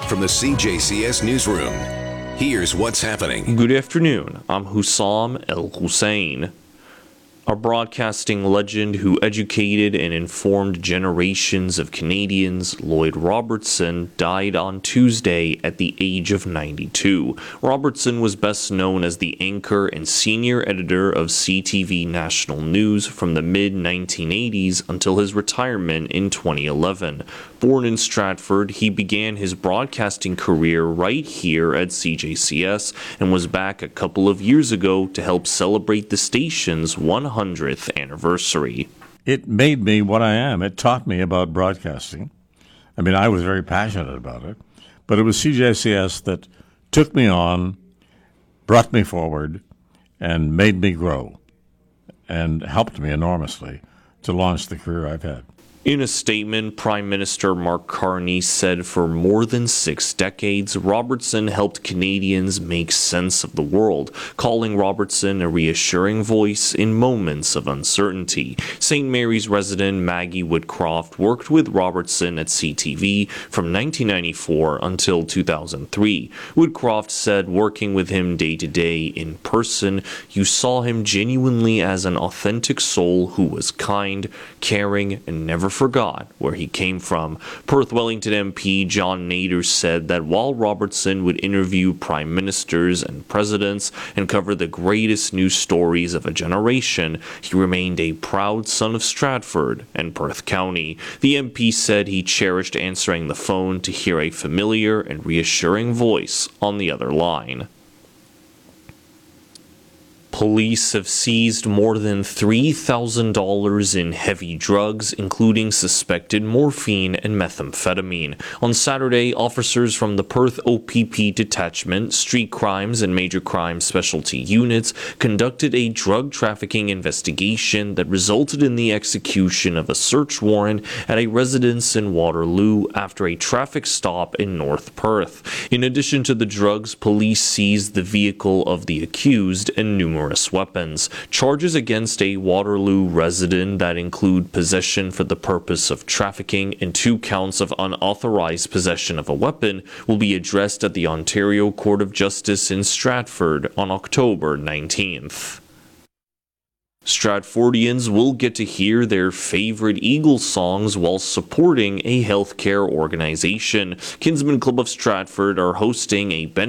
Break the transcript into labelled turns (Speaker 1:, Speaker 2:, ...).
Speaker 1: from the CJCS Newsroom. Here's what's happening.
Speaker 2: Good afternoon. I'm Hussam El Hussein. A broadcasting legend who educated and informed generations of Canadians, Lloyd Robertson, died on Tuesday at the age of 92. Robertson was best known as the anchor and senior editor of CTV National News from the mid-1980s until his retirement in 2011. Born in Stratford, he began his broadcasting career right here at CJCS and was back a couple of years ago to help celebrate the station's 100th anniversary.
Speaker 3: It made me what I am. It taught me about broadcasting. I mean, I was very passionate about it, but it was CJCS that took me on, brought me forward, and made me grow, and helped me enormously to launch the career I've had.
Speaker 2: In a statement, Prime Minister Mark Carney said for more than 6 decades, Robertson helped Canadians make sense of the world, calling Robertson a reassuring voice in moments of uncertainty. St. Mary's resident Maggie Woodcroft worked with Robertson at CTV from 1994 until 2003. Woodcroft said working with him day to day in person, you saw him genuinely as an authentic soul who was kind, caring, and never forgot where he came from. Perth Wellington MP John Nader said that while Robertson would interview prime ministers and presidents and cover the greatest news stories of a generation, he remained a proud son of Stratford and Perth County. The MP said he cherished answering the phone to hear a familiar and reassuring voice on the other line. Police have seized more than $3,000 in heavy drugs, including suspected morphine and methamphetamine. On Saturday, officers from the Perth OPP Detachment, Street Crimes and Major Crimes Specialty Units conducted a drug trafficking investigation that resulted in the execution of a search warrant at a residence in Waterloo after a traffic stop in North Perth. In addition to the drugs, police seized the vehicle of the accused and numerous weapons. Charges against a Waterloo resident that include possession for the purpose of trafficking and 2 counts of unauthorized possession of a weapon will be addressed at the Ontario Court of Justice in Stratford on October 19th. Stratfordians will get to hear their favorite Eagles songs while supporting a healthcare organization. Kinsman Club of Stratford are hosting a